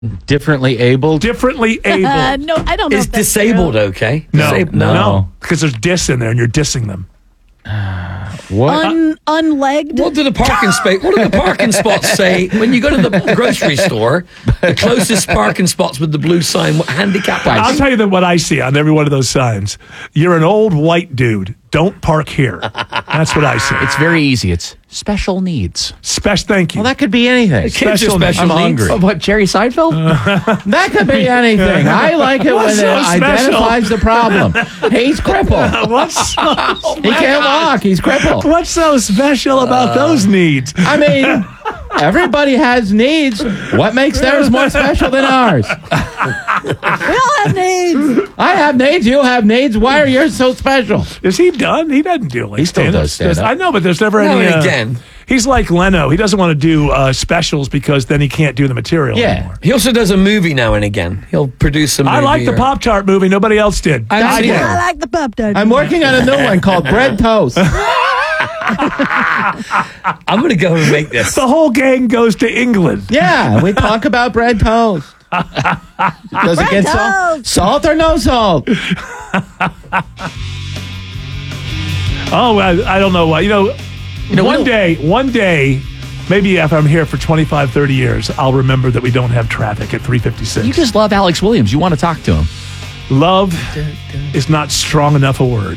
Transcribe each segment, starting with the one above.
Differently abled? Differently able. No, I don't know. Is if that's disabled true. okay? No. Because there's dis in there and you're dissing them. What? Unlegged? What do the parking spots say when you go to the grocery store? The closest parking spots with the blue sign, handicap. I'll tell you what I see on every one of those signs. You're an old white dude. Don't park here. That's what I see. It's very easy. It's special needs. Thank you. Well, that could be anything. Kids are special I'm needs. hungry. What, Jerry Seinfeld? That could be anything. I like it when it so special? identifies the problem. He's crippled. He can't walk. He's crippled. What's so special about those needs? I mean, everybody has needs. What makes theirs more special than ours? We all have needs. I have needs. You have needs. Why are yours so special? Is he done? He doesn't do like He still stand-up. does stand-up. I know, but there's never Now any. and again. He's like Leno. He doesn't want to do specials because then he can't do the material anymore. He also does a movie now and again. He'll produce a movie. I like the Pop-Tart movie. Nobody else did. I did. I like the Pop-Tart. I'm working on a new one called Bread Toast. I'm going to go and make this. The whole gang goes to England. Yeah, we talk about bread toast. Does it get toast. salt or no salt? Oh, I don't know why. One day, maybe if I'm here for 25, 30 years, I'll remember that we don't have traffic at 356. You just love Alex Williams. You want to talk to him. Love is not strong enough a word.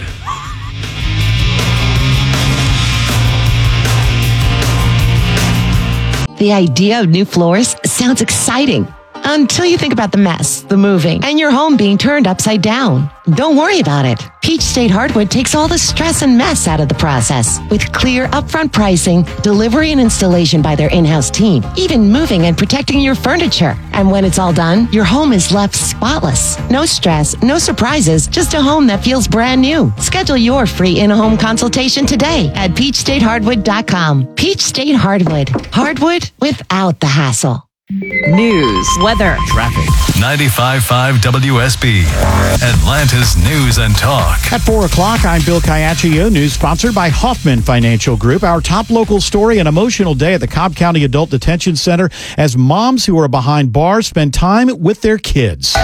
The idea of new floors sounds exciting until you think about the mess, the moving, and your home being turned upside down. Don't worry about it. Peach State Hardwood takes all the stress and mess out of the process with clear upfront pricing, delivery and installation by their in-house team, even moving and protecting your furniture. And when it's all done, your home is left spotless. No stress, no surprises, just a home that feels brand new. Schedule your free in-home consultation today at peachstatehardwood.com. Peach State Hardwood. Hardwood without the hassle. News, weather, Traffic. 95.5 WSB, Atlanta's News and Talk. At 4 o'clock, I'm Bill Caiaccio. News sponsored by Hoffman Financial Group. Our top local story, an emotional day at the Cobb County Adult Detention Center as moms who are behind bars spend time with their kids.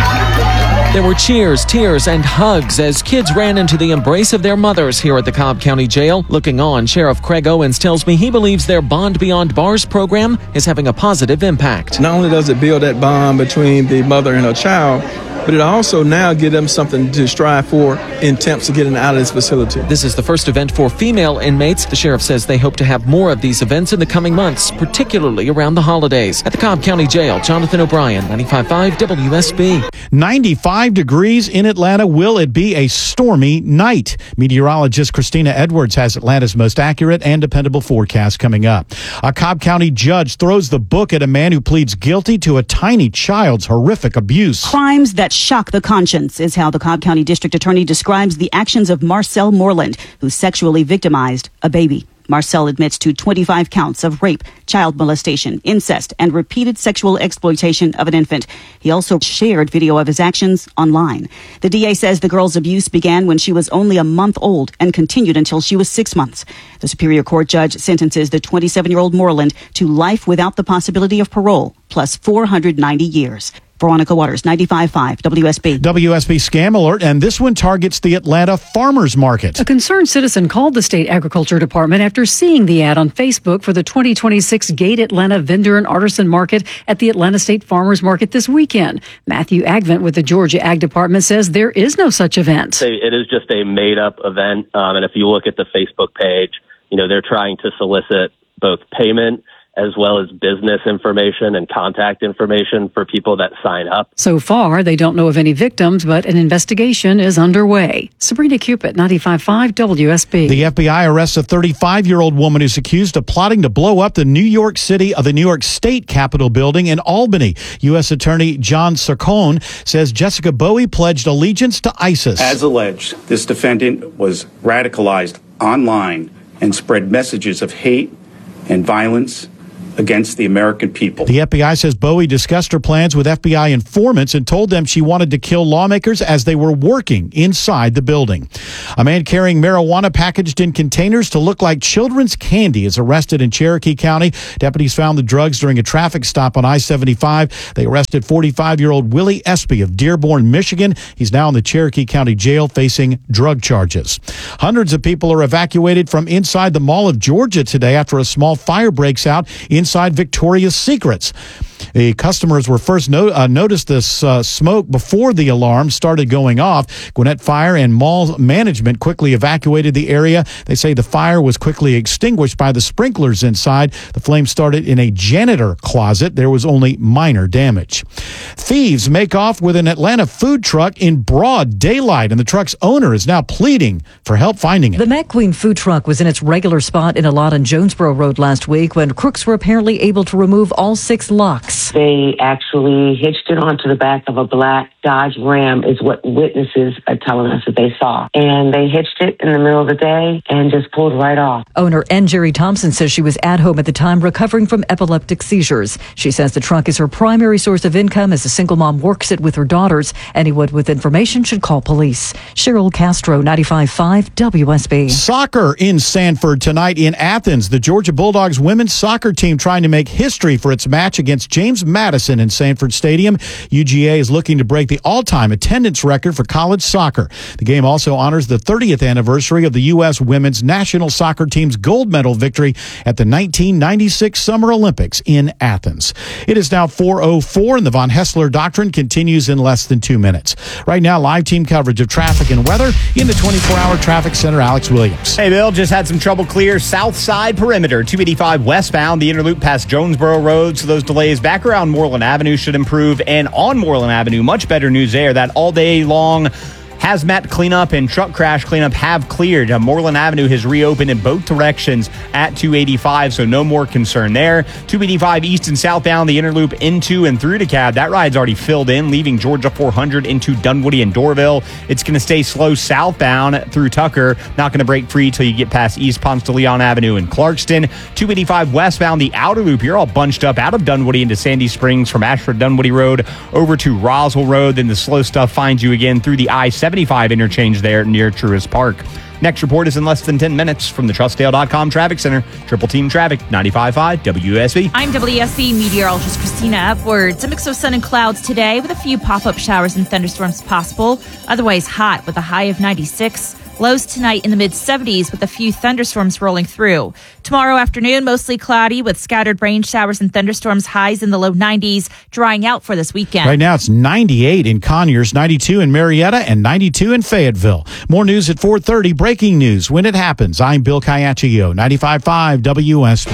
There were cheers, tears, and hugs as kids ran into the embrace of their mothers here at the Cobb County Jail. Looking on, Sheriff Craig Owens tells me he believes their Bond Beyond Bars program is having a positive impact. Not only does it build that bond between the mother and her child, but it also now gives them something to strive for in attempts to getting out of this facility. This is the first event for female inmates. The sheriff says they hope to have more of these events in the coming months, particularly around the holidays. At the Cobb County Jail, Jonathan O'Brien, 95.5 WSB. 95 degrees in Atlanta. Will it be a stormy night? Meteorologist Christina Edwards has Atlanta's most accurate and dependable forecast coming up. A Cobb County judge throws the book at a man who pleads guilty to a tiny child's horrific abuse. Crimes that shock the conscience is how the Cobb County District Attorney describes the actions of Marcel Moreland, who sexually victimized a baby. Marcel admits to 25 counts of rape, child molestation, incest, and repeated sexual exploitation of an infant. He also shared video of his actions online. The DA says the girl's abuse began when she was only a month old and continued until she was 6 months. The Superior Court judge sentences the 27-year-old Moreland to life without the possibility of parole, plus 490 years. Veronica Waters, 95.5 WSB. WSB Scam Alert, and this one targets the Atlanta Farmers Market. A concerned citizen called the state agriculture department after seeing the ad on Facebook for the 2026 Gate Atlanta Vendor and Artisan Market at the Atlanta State Farmers Market this weekend. Matthew Agvent with the Georgia Ag Department says there is no such event. It is just a made-up event, and if you look at the Facebook page, they're trying to solicit both payment as well as business information and contact information for people that sign up. So far, they don't know of any victims, but an investigation is underway. Sabrina Cupid, 95.5 WSB. The FBI arrests a 35-year-old woman who's accused of plotting to blow up the New York State Capitol building in Albany. U.S. Attorney John Sarcone says Jessica Bowie pledged allegiance to ISIS. As alleged, this defendant was radicalized online and spread messages of hate and violence against the American people. The FBI says Bowie discussed her plans with FBI informants and told them she wanted to kill lawmakers as they were working inside the building. A man carrying marijuana packaged in containers to look like children's candy is arrested in Cherokee County. Deputies found the drugs during a traffic stop on I-75. They arrested 45-year-old Willie Espy of Dearborn, Michigan. He's now in the Cherokee County Jail facing drug charges. Hundreds of people are evacuated from inside the Mall of Georgia today after a small fire breaks out inside Victoria's Secrets. The customers were first noticed this smoke before the alarm started going off. Gwinnett Fire and mall management quickly evacuated the area. They say the fire was quickly extinguished by the sprinklers inside. The flame started in a janitor closet. There was only minor damage. Thieves make off with an Atlanta food truck in broad daylight, and the truck's owner is now pleading for help finding it. The McQueen food truck was in its regular spot in a lot on Jonesboro Road last week when crooks were apparently able to remove all 6 locks. They actually hitched it onto the back of a black Dodge Ram is what witnesses are telling us that they saw. And they hitched it in the middle of the day and just pulled right off. Owner N. Jerry Thompson says she was at home at the time recovering from epileptic seizures. She says the truck is her primary source of income as a single mom works it with her daughters. Anyone with information should call police. Cheryl Castro, 95.5 WSB. Soccer in Sanford tonight in Athens. The Georgia Bulldogs women's soccer team trying to make history for its match against James Madison in Sanford Stadium. UGA is looking to break the all-time attendance record for college soccer. The game also honors the 30th anniversary of the U.S. women's national soccer team's gold medal victory at the 1996 Summer Olympics in Athens. It is now 4:04, and the Von Hessler Doctrine continues in less than 2 minutes. Right now, live team coverage of traffic and weather in the 24-hour traffic center. Alex Williams. Hey, Bill, just had some trouble clear south side perimeter, 285 westbound, the inner loop past Jonesboro Road, so those delays back around Moreland Avenue should improve, and on Moreland Avenue, much better news there. That all day long hazmat cleanup and truck crash cleanup have cleared. Moreland Avenue has reopened in both directions at 285, so no more concern there. 285 east and southbound, the inner loop into and through DeKalb. That ride's already filled in, leaving Georgia 400 into Dunwoody and Dorville. It's going to stay slow southbound through Tucker. Not going to break free till you get past East Ponce de Leon Avenue in Clarkston. 285 westbound, the outer loop, you're all bunched up out of Dunwoody into Sandy Springs from Ashford Dunwoody Road over to Roswell Road. Then the slow stuff finds you again through the I-75 interchange there near Truist Park. Next report is in less than 10 minutes from the TrustDale.com Traffic Center. Triple Team Traffic, 95.5 WSB. I'm WSB meteorologist Christina Edwards. A mix of sun and clouds today with a few pop-up showers and thunderstorms possible. Otherwise hot with a high of 96. Lows tonight in the mid-70s with a few thunderstorms rolling through. Tomorrow afternoon, mostly cloudy with scattered rain showers and thunderstorms, highs in the low 90s, drying out for this weekend. Right now it's 98 in Conyers, 92 in Marietta, and 92 in Fayetteville. More news at 4:30. Breaking news when it happens. I'm Bill Caiaccio, 95.5 WSB.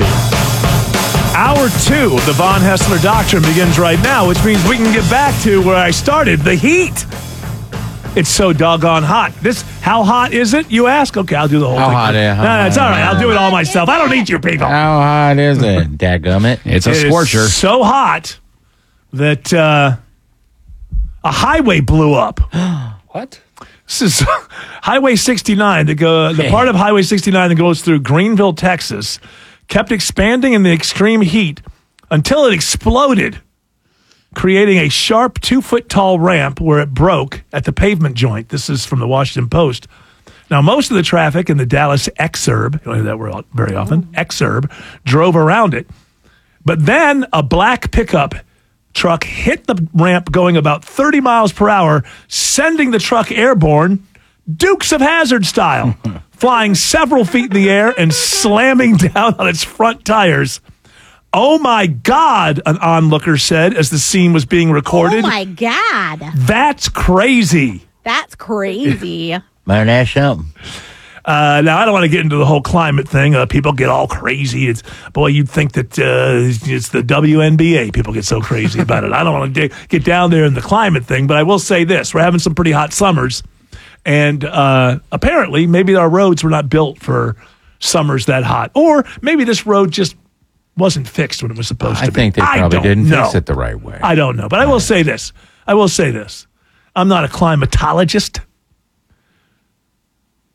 Hour 2 of the Von Hessler Doctrine begins right now, which means we can get back to where I started, the heat. It's so doggone hot. How hot is it, you ask? Okay, I'll do the whole thing. How hot is it? No, it's all right. I'll do it all myself. I don't need you people. How hot is it? Dadgummit. It's a scorcher. It is so hot that a highway blew up. What? This is Highway 69. The part of Highway 69 that goes through Greenville, Texas, kept expanding in the extreme heat until it exploded, creating a sharp 2-foot-tall ramp where it broke at the pavement joint. This is from the Washington Post. Now, most of the traffic in the Dallas exurb, you don't hear that word very often, exurb, drove around it. But then a black pickup truck hit the ramp going about 30 miles per hour, sending the truck airborne, Dukes of Hazzard style, flying several feet in the air and slamming down on its front tires. Oh, my God, an onlooker said as the scene was being recorded. Oh, my God. That's crazy. That's crazy. Man, that's something. Now, I don't want to get into the whole climate thing. People get all crazy. Boy, you'd think that it's the WNBA. People get so crazy about it. I don't want to get down there in the climate thing, but I will say this. We're having some pretty hot summers, and apparently maybe our roads were not built for summers that hot. Or maybe this road just wasn't fixed when it was supposed to be. I think they probably didn't fix it the right way. I don't know. But I will say this. I'm not a climatologist.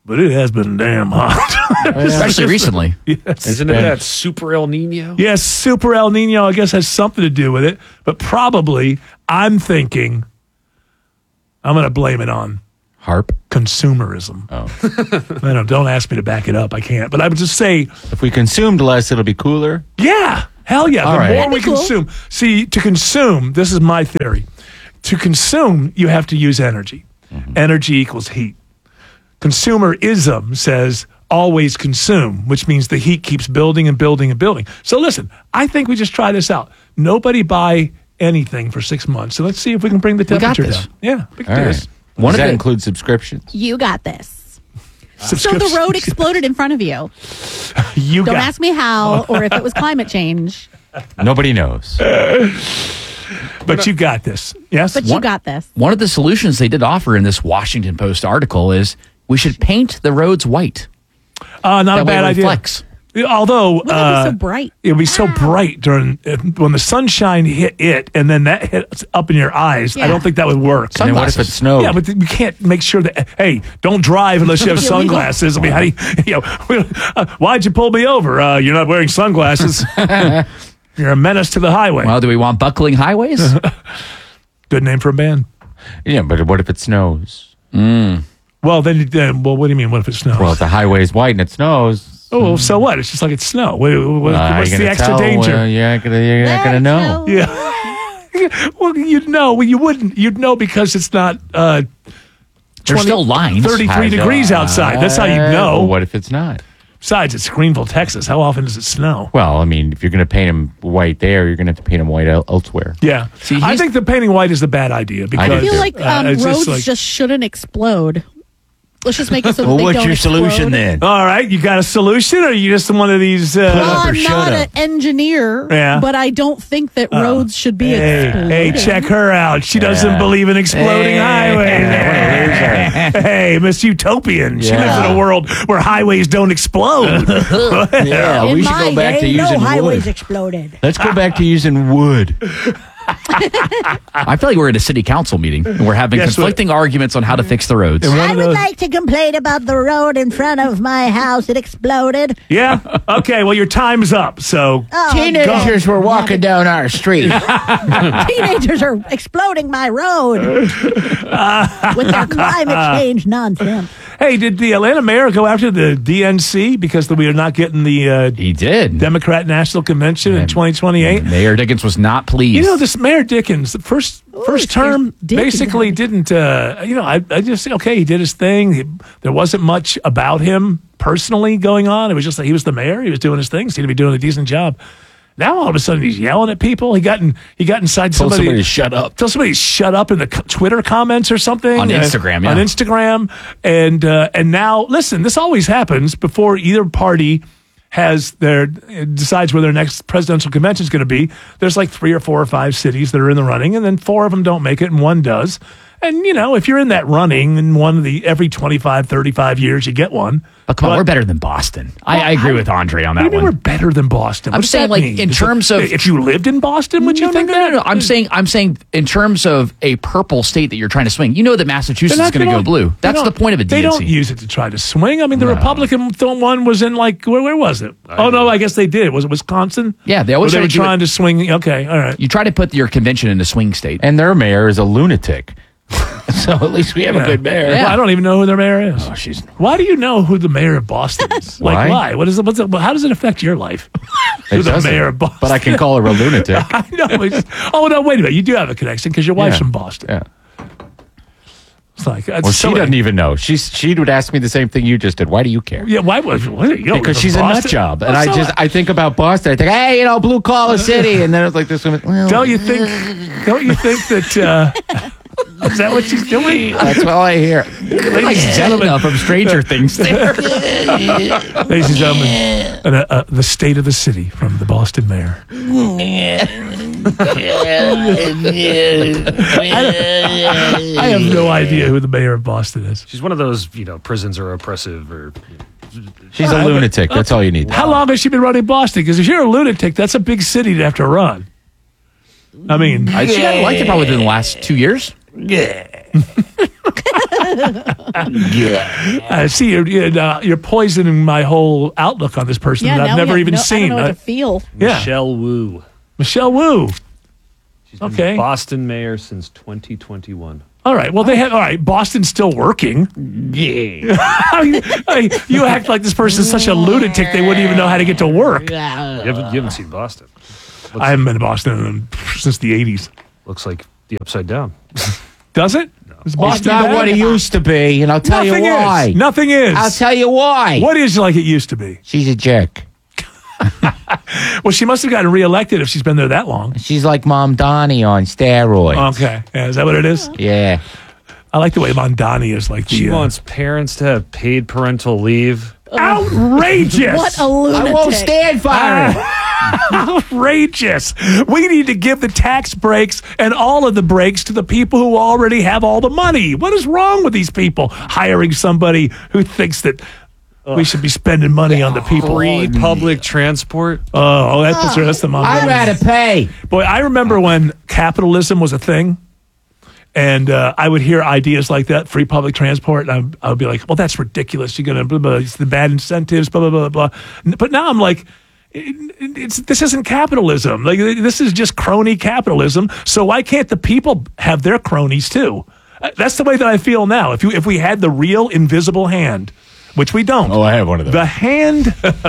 but it has been damn hot. Especially recently. Yes. Isn't it that super El Nino? Yes, super El Nino, I guess, has something to do with it. But probably, I'm thinking, I'm going to blame it on HARP consumerism. Oh. Don't ask me to back it up. I can't. But I would just say, if we consumed less, it'll be cooler. yeah, hell yeah. All The right. more we consume. See, to consume, this is my theory. To consume, you have to use energy. Energy equals heat. Consumerism says always consume, which means the heat keeps building and building and building. So listen, I think we just try this out. Nobody buy anything for 6 months. So let's see if we can bring the temperature down. Yeah, we can do this. Does that include subscriptions? You got this. So Subscriptions. the road exploded in front of you. You Don't got ask me how or if it was climate change. Nobody knows. But you got this. Yes? But you got this. One of the solutions they did offer in this Washington Post article is we should paint the roads white. Not That a way bad it idea. reflects. Although Wouldn't it be so bright? It would be so bright when the sunshine hit it, and then that hit up in your eyes. I Yeah. don't think that would work. And then what if it snowed? Yeah, but you can't make sure that. Hey, don't drive unless you have Illegal. sunglasses. I mean, how do you? Why'd you pull me over? You're not wearing sunglasses. You're a menace to the highway. Well, do we want buckling highways? Good name for a band. Yeah, but what if it snows? Well, then, what do you mean? What if it snows? Well, if the highway is white and it snows. Oh, so what? It's just like it's snow. What's you're the gonna extra tell, danger? well, you're not gonna know. Yeah. Well, you'd know. Well, you wouldn't. You'd know because it's not. There's still lines. 33 degrees outside. That's how you know. Well, what if it's not? Besides, it's Greenville, Texas. How often does it snow? Well, I mean, if you're going to paint them white there, you're going to have to paint them white elsewhere. Yeah. I think the painting white is a bad idea because I feel like it's roads just shouldn't explode. Let's just make it so that they what's don't your solution explode. then? All right, you got a solution, or are you just one of these? Well, I'm not an engineer, Yeah. but I don't think that roads should be Hey, exploding. check her out. She doesn't believe in exploding highways. Hey, Miss Utopian. She lives in a world where highways don't explode. Yeah, In we should my go back to day, using no highways wood. exploded. Let's go back to using wood. I feel like we're at a city council meeting and we're having Guess what? conflicting arguments on how to fix the roads. I would like to complain about the road in front of my house. It exploded. Yeah? Okay, well, your time's up. So, Teenagers were walking down our street. Teenagers are exploding my road with their climate change nonsense. hey, did the Atlanta mayor go after the DNC because we are not getting the He did. Democrat National Convention in 2028? Mayor Dickens was not pleased. You know, this Mayor Dickens, the first term, basically didn't, I just, okay, he did his thing. There wasn't much about him personally going on. It was just that he was the mayor. He was doing his thing. Seemed to be doing a decent job. Now all of a sudden he's yelling at people. He got inside Told somebody somebody to shut up. Tell somebody to shut up in the Twitter comments or something. On Instagram, yeah. On Instagram. And now, listen, this always happens before either party decides where their next presidential convention is going to be. There's like 3 or 4 or 5 cities that are in the running, and then 4 of them don't make it and 1 does. And, if you're in that running and every 25, 35 years you get one. But come on, we're better than Boston. I agree with Andre on that What do you mean one. we're better than Boston? I'm What does saying, that like, mean? in terms of- if you lived in Boston, would you think that? No. I'm saying in terms of a purple state that you're trying to swing. You know that Massachusetts is going to go blue. That's the point of a DNC. They don't use it to try to swing. I mean, the Republican one was in where was it? No, I guess they did. Was it Wisconsin? Yeah, they always Where try they to were do trying to swing. Okay, all right. You try to put your convention in a swing state. And their mayor is a lunatic. So at least we have a good mayor. Well, I don't even know who their mayor is. Oh, Why do you know who the mayor of Boston is? Why? Why? How does it affect your life? Who the doesn't. mayor of Boston? But I can call her a lunatic. I know. No, wait a minute. You do have a connection because your wife's from Boston. Yeah. It's like Well, she doesn't even know. She would ask me the same thing you just did. Why do you care? Yeah, why was Because she's a nut job, and I think about Boston. I think, hey, blue collar city, and then it's like this woman. Well, Don't you think that? Is that what she's doing? That's all I hear. Ladies and gentlemen, from Stranger Things there. Ladies and gentlemen, the state of the city from the Boston mayor. I have no idea who the mayor of Boston is. She's one of those, prisons are oppressive or. She's a lunatic. That's all you need. How long has she been running Boston? Because if you're a lunatic, that's a big city to have to run. I mean, She got elected probably within the last 2 years. yeah. See, you're poisoning my whole outlook on this person that I've never even seen. I don't know what to feel. Yeah. Michelle Wu. Michelle Wu. She's been Boston mayor since 2021. All right. Well, all right. Boston's still working. Yeah. I mean, you act like this person's such a lunatic they wouldn't even know how to get to work. You haven't seen Boston. I haven't been to Boston since the 80s. Looks like the Upside Down. Does it? No. It's not what it used to be, and I'll tell you why. Nothing is. I'll tell you why. What is like it used to be? She's a jerk. Well, she must have gotten reelected if she's been there that long. She's like Mom Donnie on steroids. Okay. Yeah, is that what it is? Yeah. I like the way Mom Donnie is like. She wants parents to have paid parental leave. Outrageous! What a lunatic. I won't stand for it. Outrageous. We need to give the tax breaks and all of the breaks to the people who already have all the money. What is wrong with these people hiring somebody who thinks that we should be spending money on the people? Free public transport. Oh, that's the mom. I'd rather pay. Boy, I remember when capitalism was a thing. And I would hear ideas like that, free public transport, and I would be like, well, that's ridiculous. You're going to, blah, blah, it's the bad incentives, blah, blah, blah, blah. But now I'm like, this isn't capitalism. Like, this is just crony capitalism. So why can't the people have their cronies too? That's the way that I feel now. If we had the real invisible hand, which we don't. Oh, I have one of those. The hand,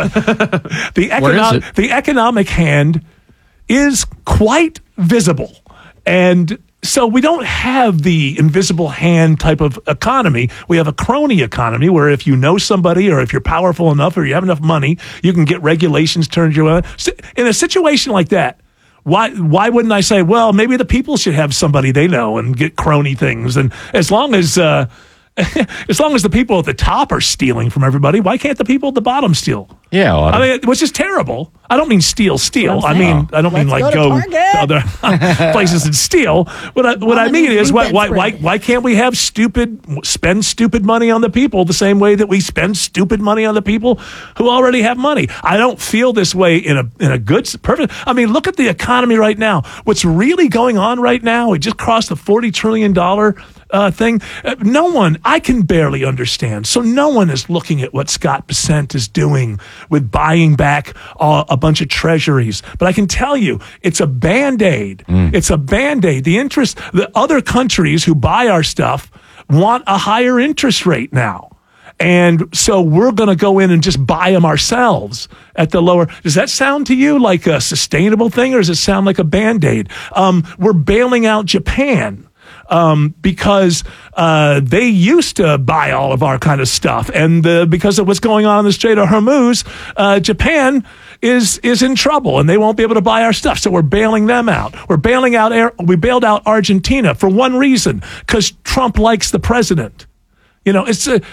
the economic hand is quite visible. And so we don't have the invisible hand type of economy. We have a crony economy where if you know somebody or if you're powerful enough or you have enough money, you can get regulations turned your way. In a situation like that, why wouldn't I say, well, maybe the people should have somebody they know and get crony things? And as long as the people at the top are stealing from everybody, why can't the people at the bottom steal? Yeah, I mean, which is terrible. I don't mean steal. I mean, I don't mean like go to other places and steal. What I mean is, why can't we have spend stupid money on the people the same way that we spend stupid money on the people who already have money? I don't feel this way in a good, perfect. I mean, look at the economy right now. What's really going on right now? We just crossed the $40 trillion thing. I can barely understand. So no one is looking at what Scott Bessent is doing with buying back a bunch of treasuries. But I can tell you, it's a Band-Aid. It's a Band-Aid. The other countries who buy our stuff want a higher interest rate now. And so we're going to go in and just buy them ourselves at the lower. Does that sound to you like a sustainable thing, or does it sound like a Band-Aid? We're bailing out Japan. Because they used to buy all of our kind of stuff. And because of what's going on in the Strait of Hormuz, Japan is in trouble and they won't be able to buy our stuff. So we're bailing them out. We bailed out Argentina for one reason, because Trump likes the president. You know,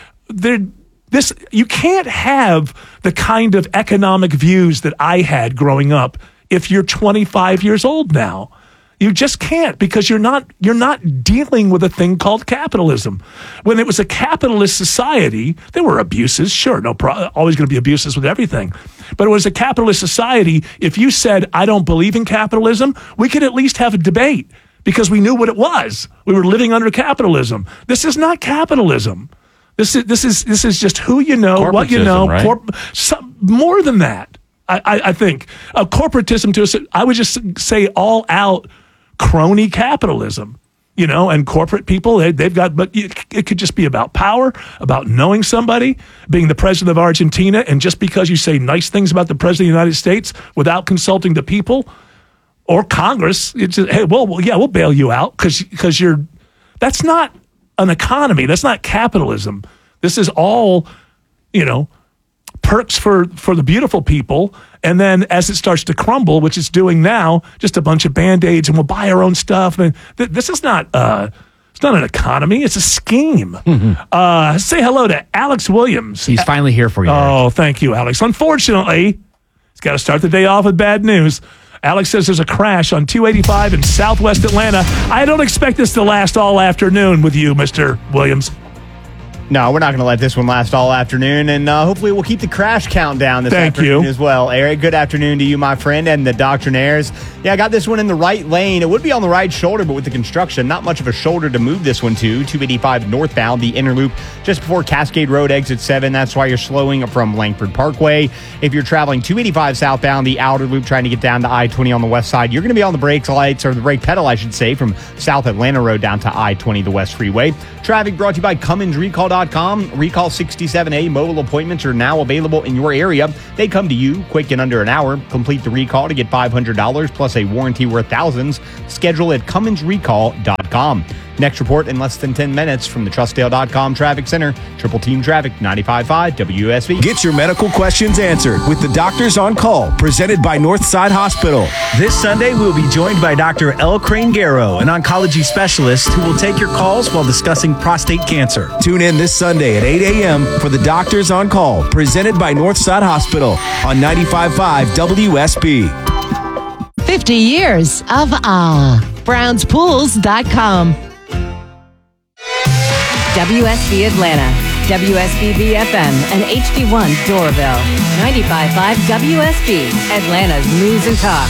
you can't have the kind of economic views that I had growing up if you're 25 years old now. You just can't, because you're not dealing with a thing called capitalism. When it was a capitalist society, there were abuses, sure, always going to be abuses with everything. But it was a capitalist society. If you said, I don't believe in capitalism, we could at least have a debate because we knew what it was. We were living under capitalism. This is not capitalism. This is just who you know, what you know, right? More than that. I think corporatism I would just say all out crony capitalism, and corporate people, they've got, but it could just be about power, about knowing somebody, being the president of Argentina, and just because you say nice things about the president of the United States without consulting the people or Congress, it's just, hey, we'll bail you out because that's not an economy. That's not capitalism. This is all, perks for the beautiful people, and then as it starts to crumble, which it's doing now, just a bunch of Band-Aids, and we'll buy our own stuff. And this is not it's not an economy, it's a scheme. Say hello to Alex Williams. He's finally here for you. Oh, thank you, Alex. Unfortunately, he's got to start the day off with bad news. Alex says there's a crash on 285 in southwest Atlanta. I don't expect this to last all afternoon with you, Mr. Williams. No, we're not going to let this one last all afternoon, and hopefully we'll keep the crash count down this afternoon as well. Eric, good afternoon to you, my friend, and the Doctrinaires. Yeah, I got this one in the right lane. It would be on the right shoulder, but with the construction, not much of a shoulder to move this one to. 285 northbound, the inner loop, just before Cascade Road, exit 7. That's why you're slowing from Langford Parkway. If you're traveling 285 southbound, the outer loop, trying to get down to I-20 on the west side, you're going to be on the brake lights, or the brake pedal, I should say, from South Atlanta Road down to I-20, the West Freeway. Traffic brought to you by CumminsRecall.com. Recall 67A mobile appointments are now available in your area. They come to you quick in under an hour. Complete the recall to get $500 plus a warranty worth thousands. Schedule at CumminsRecall.com. Next report in less than 10 minutes from the TrustDale.com Traffic Center. Triple Team Traffic, 95.5 WSB. Get your medical questions answered with the Doctors on Call, presented by Northside Hospital. This Sunday, we'll be joined by Dr. L. Crane-Garrow, an oncology specialist who will take your calls while discussing prostate cancer. Tune in this Sunday at 8 a.m. for the Doctors on Call, presented by Northside Hospital on 95.5 WSB. 50 years of BrownsPools.com. WSB Atlanta, WSBB FM, and HD1 Doraville. 95.5 WSB, Atlanta's News and Talk.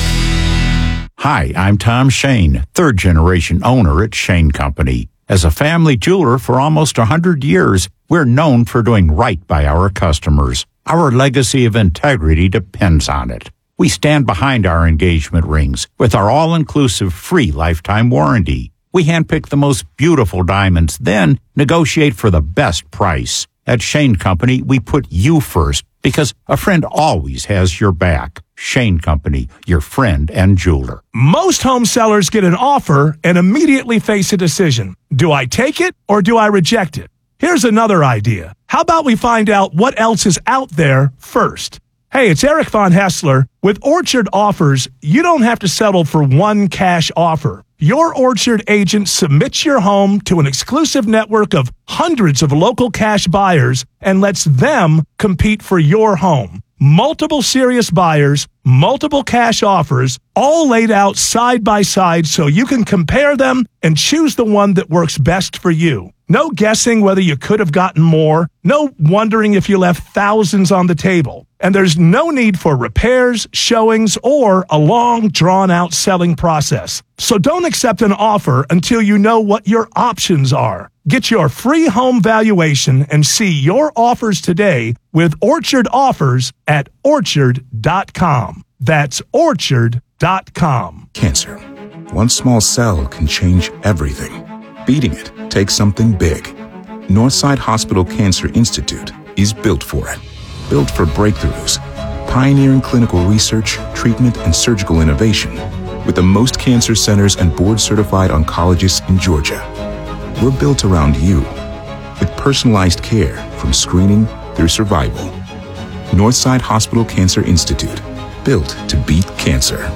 Hi, I'm Tom Shane, third-generation owner at Shane Company. As a family jeweler for almost 100 years, we're known for doing right by our customers. Our legacy of integrity depends on it. We stand behind our engagement rings with our all-inclusive free lifetime warranty. We handpick the most beautiful diamonds, then negotiate for the best price. At Shane Company, we put you first because a friend always has your back. Shane Company, your friend and jeweler. Most home sellers get an offer and immediately face a decision. Do I take it or do I reject it? Here's another idea. How about we find out what else is out there first? Hey, it's Eric Von Hessler. With Orchard Offers, you don't have to settle for one cash offer. Your Orchard agent submits your home to an exclusive network of hundreds of local cash buyers and lets them compete for your home. Multiple serious buyers, multiple cash offers, all laid out side by side so you can compare them and choose the one that works best for you. No guessing whether you could have gotten more, no wondering if you left thousands on the table. And there's no need for repairs, showings, or a long, drawn-out selling process. So don't accept an offer until you know what your options are. Get your free home valuation and see your offers today with Orchard Offers at Orchard.com. That's Orchard.com. Cancer. One small cell can change everything. Beating it takes something big. Northside Hospital Cancer Institute is built for it. Built for breakthroughs, pioneering clinical research, treatment, and surgical innovation with the most cancer centers and board-certified oncologists in Georgia. We're built around you with personalized care from screening through survival. Northside Hospital Cancer Institute, built to beat cancer.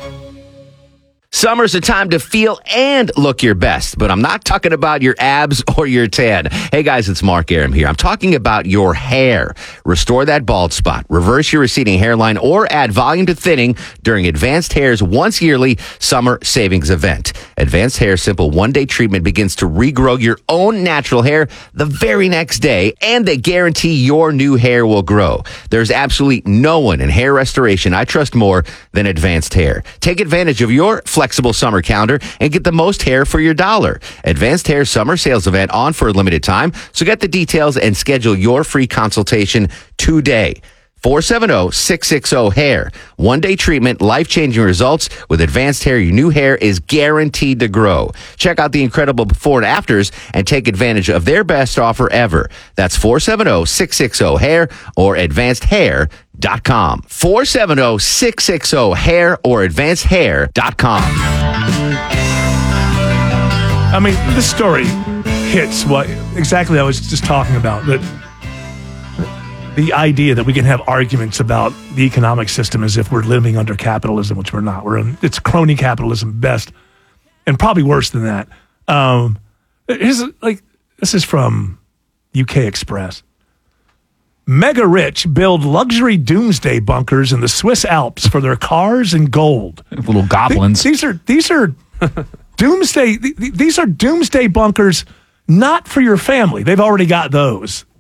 Summer's a time to feel and look your best, but I'm not talking about your abs or your tan. Hey guys, it's Mark Aram here. I'm talking about your hair. Restore that bald spot, reverse your receding hairline, or add volume to thinning during Advanced Hair's once yearly summer savings event. Advanced Hair Simple one-day treatment begins to regrow your own natural hair the very next day, and they guarantee your new hair will grow. There's absolutely no one in hair restoration I trust more than Advanced Hair. Take advantage of your flexible summer calendar and get the most hair for your dollar. Advanced Hair Summer Sales Event on for a limited time, so get the details and schedule your free consultation today. 470-660-HAIR. One-day treatment, life-changing results. With Advanced Hair, your new hair is guaranteed to grow. Check out the incredible before and afters and take advantage of their best offer ever. That's 470-660-HAIR or advancedhair.com. 470-660-HAIR or advancedhair.com. I mean, this story hits what exactly I was just talking about, that the idea that we can have arguments about the economic system as if we're living under capitalism, which we're not. It's crony capitalism best, and probably worse than that. This is from UK Express. Mega rich build luxury doomsday bunkers in the Swiss Alps for their cars and gold. Little goblins. These are doomsday. These are doomsday bunkers, not for your family. They've already got those.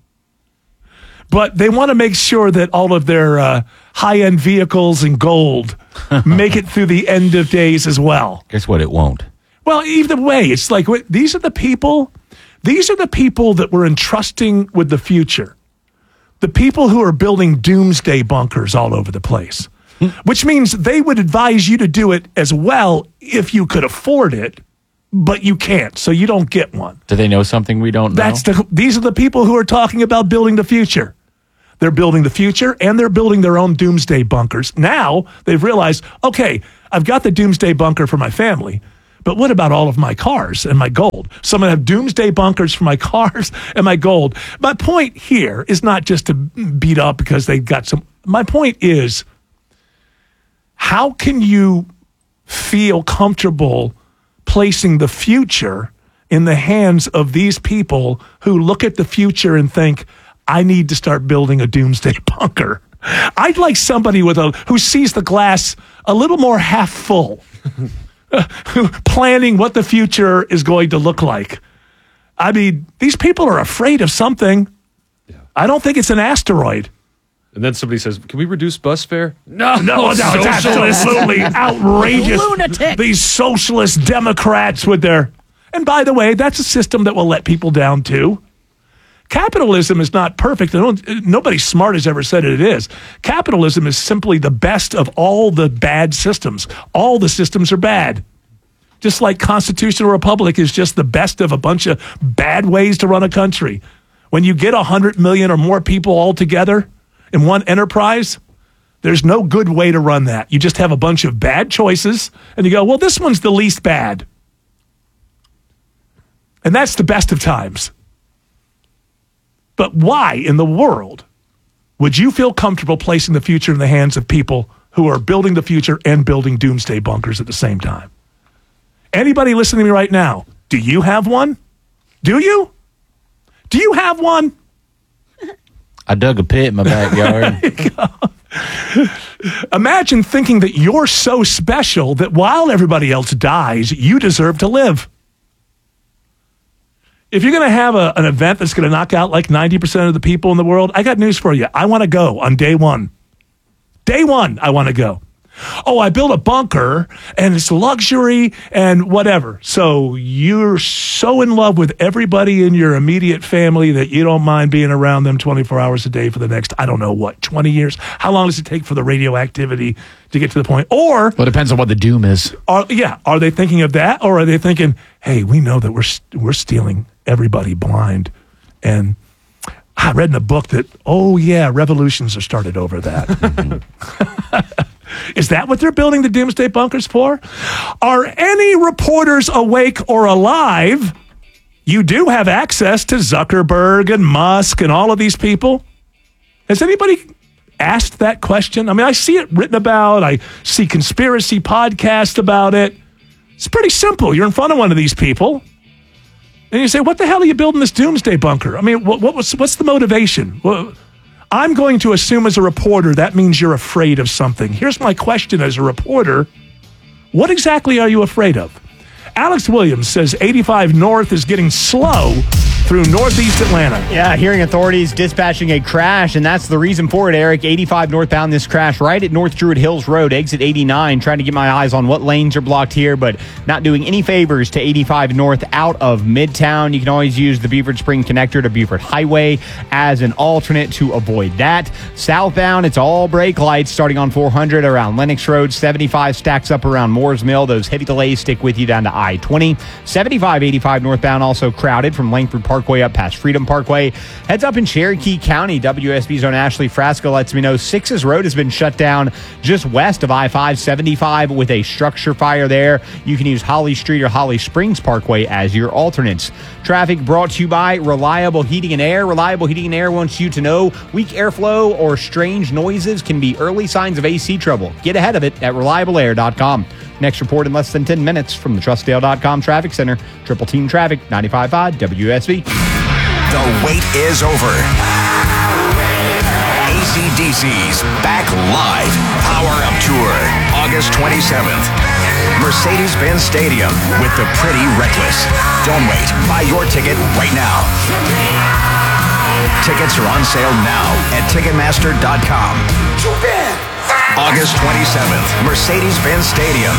But they want to make sure that all of their high-end vehicles and gold make it through the end of days as well. Guess what? It won't. Well, either way, it's like these are the people that we're entrusting with the future. The people who are building doomsday bunkers all over the place, which means they would advise you to do it as well if you could afford it, but you can't, so you don't get one. Do they know something we don't know? These are the people who are talking about building the future. They're building the future, and they're building their own doomsday bunkers. Now they've realized, okay, I've got the doomsday bunker for my family, but what about all of my cars and my gold? So I'm going to have doomsday bunkers for my cars and my gold. My point here is not just to beat up because they got some. My point is, how can you feel comfortable placing the future in the hands of these people who look at the future and think, I need to start building a doomsday bunker? I'd like somebody who sees the glass a little more half full, planning what the future is going to look like. I mean, these people are afraid of something. Yeah. I don't think it's an asteroid. And then somebody says, can we reduce bus fare? No, it's absolutely outrageous. Lunatic. These socialist Democrats with their... And by the way, that's a system that will let people down too. Capitalism is not perfect. Nobody smart has ever said it is. Capitalism is simply the best of all the bad systems. All the systems are bad. Just like constitutional republic is just the best of a bunch of bad ways to run a country. When you get 100 million or more people all together in one enterprise, there's no good way to run that. You just have a bunch of bad choices, and you go, well, this one's the least bad. And that's the best of times. But why in the world would you feel comfortable placing the future in the hands of people who are building the future and building doomsday bunkers at the same time? Anybody listening to me right now, do you have one? Do you? Do you have one? I dug a pit in my backyard. Imagine thinking that you're so special that while everybody else dies, you deserve to live. If you're going to have an event that's going to knock out like 90% of the people in the world, I got news for you. I want to go on day one. Day one, I want to go. Oh, I built a bunker and it's luxury and whatever. So you're so in love with everybody in your immediate family that you don't mind being around them 24 hours a day for the next, I don't know what, 20 years? How long does it take for the radioactivity to get to the point? Or... Well, it depends on what the doom is. Are they thinking of that? Or are they thinking, hey, we know that we're stealing everybody blind? And I read in a book that, revolutions are started over that. Is that what they're building the doomsday bunkers for? Are any reporters awake or alive? You do have access to Zuckerberg and Musk and all of these people. Has anybody asked that question? I mean, I see it written about. I see conspiracy podcasts about it. It's pretty simple. You're in front of one of these people, and you say, what the hell are you building this doomsday bunker? I mean, what's the motivation? Well, I'm going to assume as a reporter that means you're afraid of something. Here's my question as a reporter. What exactly are you afraid of? Alex Williams says 85 North is getting slow through northeast Atlanta. Yeah, hearing authorities dispatching a crash, and that's the reason for it, Eric. 85 northbound, this crash right at North Druid Hills Road, exit 89. Trying to get my eyes on what lanes are blocked here, but not doing any favors to 85 North out of Midtown. You can always use the Beaufort Spring connector to Beaufort Highway as an alternate to avoid that. Southbound, it's all brake lights starting on 400 around Lenox Road. 75 stacks up around Moores Mill. Those heavy delays stick with you down to I-20. 75, 85 northbound also crowded from Langford Parkway up past Freedom Parkway. Heads up in Cherokee County. WSB's own Ashley Frasco lets me know 6's Road has been shut down just west of I-575 with a structure fire there. You can use Holly Street or Holly Springs Parkway as your alternates. Traffic brought to you by Reliable Heating and Air. Reliable Heating and Air wants you to know weak airflow or strange noises can be early signs of AC trouble. Get ahead of it at reliableair.com. Next report in less than 10 minutes from the TrustDale.com Traffic Center. Triple Team Traffic, 95.5 WSB. The wait is over. AC/DC's back live. Power Up Tour, August 27th. Mercedes-Benz Stadium with the Pretty Reckless. Don't wait. Buy your ticket right now. Tickets are on sale now at Ticketmaster.com. August 27th, Mercedes-Benz Stadium.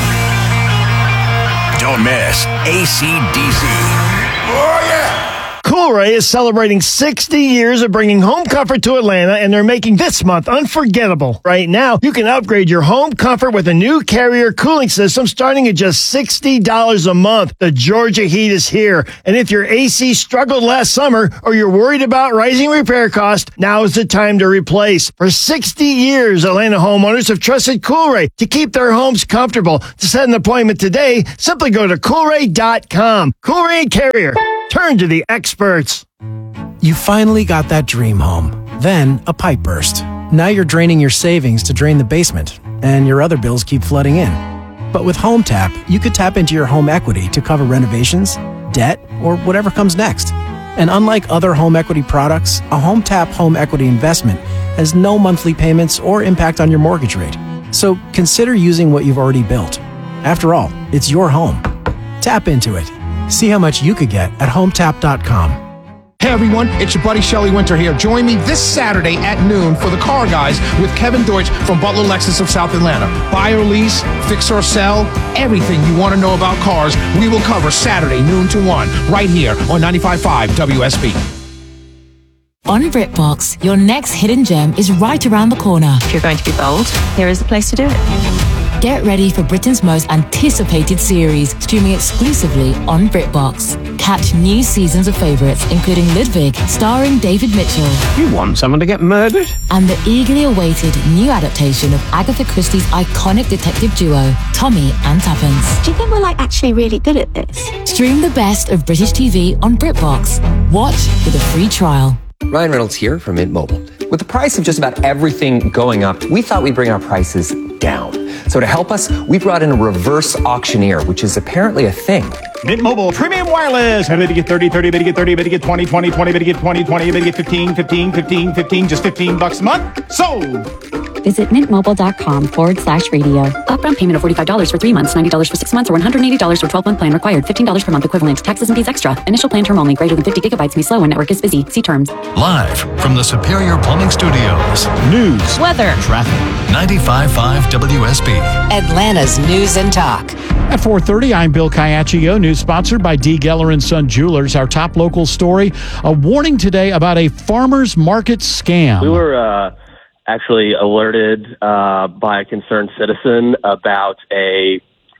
Don't miss AC/DC. Oh, yeah! Coolray is celebrating 60 years of bringing home comfort to Atlanta, and they're making this month unforgettable. Right now, you can upgrade your home comfort with a new Carrier cooling system starting at just $60 a month. The Georgia heat is here, and if your AC struggled last summer or you're worried about rising repair costs, now is the time to replace. For 60 years, Atlanta homeowners have trusted Coolray to keep their homes comfortable. To set an appointment today, simply go to Coolray.com. Coolray and Carrier. Turn to the experts. You finally got that dream home. Then a pipe burst. Now you're draining your savings to drain the basement, and your other bills keep flooding in. But with Home Tap, you could tap into your home equity to cover renovations, debt, or whatever comes next. And unlike other home equity products, a Home Tap home equity investment has no monthly payments or impact on your mortgage rate. So consider using what you've already built. After all, it's your home. Tap into it. See how much you could get at HomeTap.com. Hey everyone, it's your buddy Shelly Winter here. Join me this Saturday at noon for the Car Guys with Kevin Deutsch from Butler Lexus of South Atlanta. Buy or lease, fix or sell, everything you want to know about cars, we will cover Saturday noon to 1 right here on 95.5 WSB. On BritBox, your next hidden gem is right around the corner. If you're going to be bold, here is the place to do it. Get ready for Britain's most anticipated series, streaming exclusively on BritBox. Catch new seasons of favourites, including Ludwig, starring David Mitchell. You want someone to get murdered? And the eagerly awaited new adaptation of Agatha Christie's iconic detective duo, Tommy and Tuppence. Do you think we're actually really good at this? Stream the best of British TV on BritBox. Watch with a free trial. Ryan Reynolds here from Mint Mobile. With the price of just about everything going up, we thought we'd bring our prices down. So to help us, we brought in a reverse auctioneer, which is apparently a thing. Mint Mobile Premium Wireless. How to get 30, 30, to get 30, to get 20, 20, 20, to get 20, 20, to get 15, 15, 15, 15, just $15 a month. Sold! Visit mintmobile.com/radio. Upfront payment of $45 for 3 months, $90 for 6 months, or $180 for 12-month plan required. $15 per month equivalent. Taxes and fees extra. Initial plan term only. Greater than 50 gigabytes may slow when network is busy. See terms. Live from the Superior Plumbing Studios. News. Weather. Traffic. 95.5 WSB. Atlanta's News and Talk. At 4:30, I'm Bill Caiaccio. News sponsored by D. Geller & Son Jewelers. Our top local story, a warning today about a farmer's market scam. We were actually alerted by a concerned citizen about a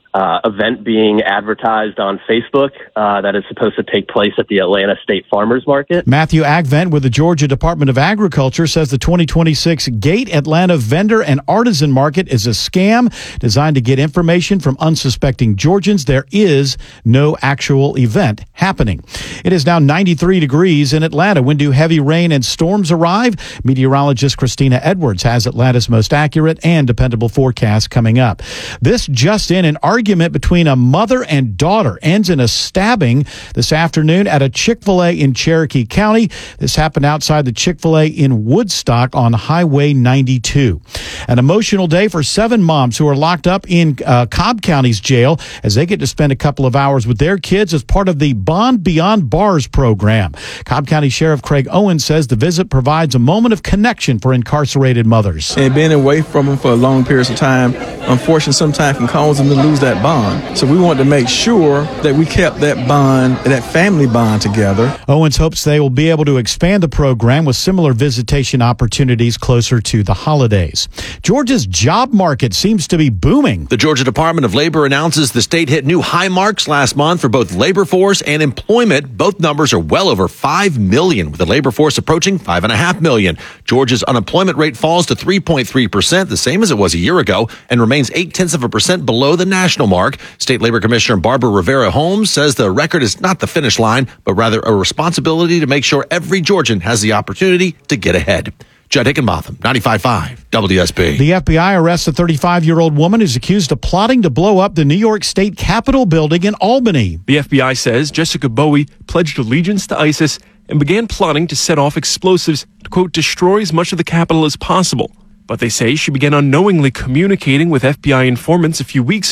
event being advertised on Facebook that is supposed to take place at the Atlanta State Farmers Market. Matthew Agvent with the Georgia Department of Agriculture says the 2026 Gate Atlanta Vendor and Artisan Market is a scam designed to get information from unsuspecting Georgians. There is no actual event happening. It is now 93 degrees in Atlanta. When do heavy rain and storms arrive? Meteorologist Christina Edwards has Atlanta's most accurate and dependable forecast coming up. This just in, an argument between a mother and daughter ends in a stabbing this afternoon at a Chick-fil-A in Cherokee County. This happened outside the Chick-fil-A in Woodstock on Highway 92. An emotional day for 7 moms who are locked up in Cobb County's jail as they get to spend a couple of hours with their kids as part of the Bond Beyond Bars program. Cobb County Sheriff Craig Owens says the visit provides a moment of connection for incarcerated mothers. And being away from them for long periods of time, unfortunately, sometimes can cause them to lose that bond. So we want to make sure that we kept that bond, that family bond together. Owens hopes they will be able to expand the program with similar visitation opportunities closer to the holidays. Georgia's job market seems to be booming. The Georgia Department of Labor announces the state hit new high marks last month for both labor force and employment. Both numbers are well over 5 million, with the labor force approaching 5.5 million. Georgia's unemployment rate falls to 3.3%, the same as it was a year ago, and remains 0.8% below the national mark. State Labor Commissioner Barbara Rivera Holmes says the record is not the finish line, but rather a responsibility to make sure every Georgian has the opportunity to get ahead. Judd Hickenbotham, 95.5 WSB. The FBI arrests a 35-year-old woman who's accused of plotting to blow up the New York State Capitol building in Albany. The FBI says Jessica Bowie pledged allegiance to ISIS and began plotting to set off explosives to, quote, destroy as much of the Capitol as possible. But they say she began unknowingly communicating with FBI informants a few weeks ago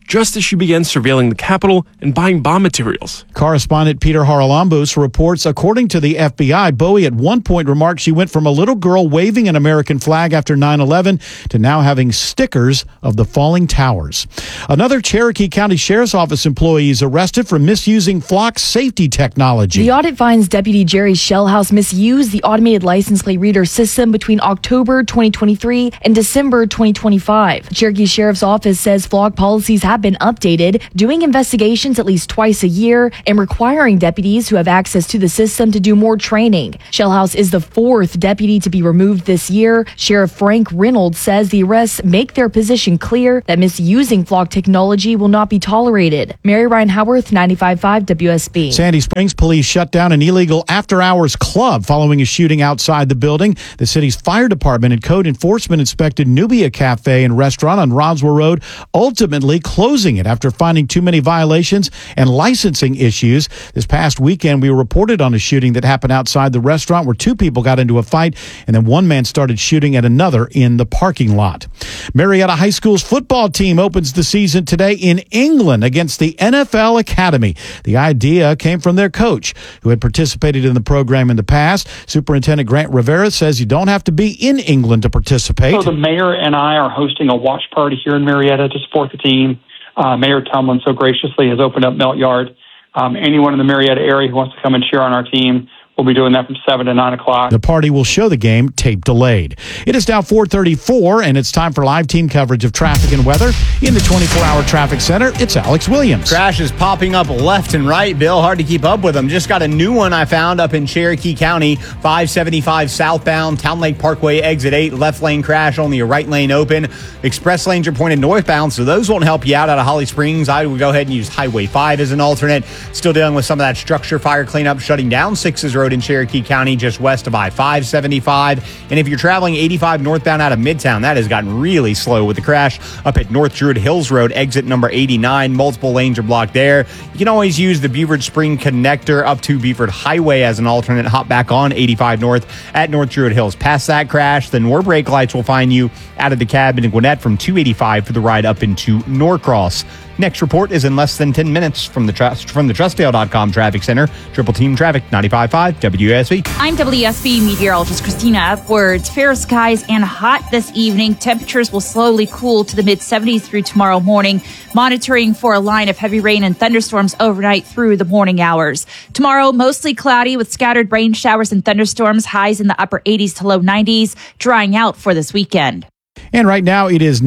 just as she began surveilling the Capitol and buying bomb materials. Correspondent Peter Haralambos reports, according to the FBI, Bowie at one point remarked she went from a little girl waving an American flag after 9/11 to now having stickers of the falling towers. Another Cherokee County Sheriff's Office employee is arrested for misusing flock safety technology. The audit finds Deputy Jerry Shellhouse misused the automated license plate reader system between October 2023 and December 2025. The Cherokee Sheriff's Office says flock policies have been updated, doing investigations at least twice a year and requiring deputies who have access to the system to do more training. Shellhouse is the fourth deputy to be removed this year. Sheriff Frank Reynolds says the arrests make their position clear that misusing flock technology will not be tolerated. Mary Ryan Howarth, 95.5 WSB. Sandy Springs police shut down an illegal after-hours club following a shooting outside the building. The city's fire department and code enforcement inspected Nubia Cafe and Restaurant on Roswell Road, ultimately closing it after finding too many violations and licensing issues. This past weekend, we reported on a shooting that happened outside the restaurant where two people got into a fight, and then one man started shooting at another in the parking lot. Marietta High School's football team opens the season today in England against the NFL Academy. The idea came from their coach, who had participated in the program in the past. Superintendent Grant Rivera says you don't have to be in England to participate. So the mayor and I are hosting a watch party here in Marietta to support the team. Mayor Tumlin so graciously has opened up Melt Yard. Anyone in the Marietta area who wants to come and cheer on our team, we'll be doing that from 7 to 9 o'clock. The party will show the game tape delayed. It is now 4:34, and it's time for live team coverage of traffic and weather. In the 24-hour traffic center, it's Alex Williams. Crashes popping up left and right, Bill. Hard to keep up with them. Just got a new one I found up in Cherokee County, 575 southbound, Town Lake Parkway, exit 8, left lane crash, only a right lane open. Express lanes are pointed northbound, so those won't help you out of Holly Springs. I would go ahead and use Highway 5 as an alternate. Still dealing with some of that structure fire cleanup, shutting down 6's Road in Cherokee County, just west of I-575. And if you're traveling 85 northbound out of Midtown, that has gotten really slow with the crash up at North Druid Hills Road, exit number 89. Multiple lanes are blocked there. You can always use the Beaufort Spring connector up to Beaufort Highway as an alternate. Hop back on 85 north at North Druid Hills. Past that crash, the more brake lights will find you out of the cab in Gwinnett from 285 for the ride up into Norcross. Next report is in less than 10 minutes from the Trustdale.com traffic center. Triple Team Traffic, 95.5 WSB. I'm WSB meteorologist Christina Edwards. Fair skies and hot this evening. Temperatures will slowly cool to the mid-70s through tomorrow morning. Monitoring for a line of heavy rain and thunderstorms overnight through the morning hours. Tomorrow, mostly cloudy with scattered rain showers and thunderstorms. Highs in the upper 80s to low 90s. Drying out for this weekend. And right now it is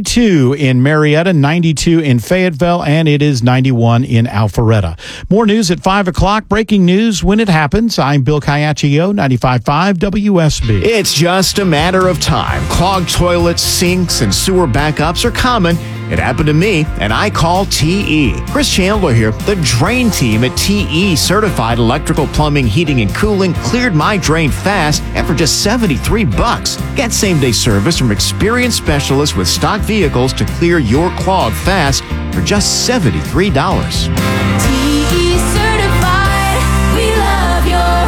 92 in Marietta, 92 in Fayetteville, and it is 91 in Alpharetta. More news at 5 o'clock. Breaking news when it happens. I'm Bill Caiaccio, 95.5 WSB. It's just a matter of time. Clogged toilets, sinks, and sewer backups are common. It happened to me, and I call TE. Chris Chandler here. The drain team at TE Certified Electrical Plumbing, Heating, and Cooling cleared my drain fast and for just $73. Get same-day service from experienced specialists with stock vehicles to clear your clog fast for just $73. TE Certified, we love your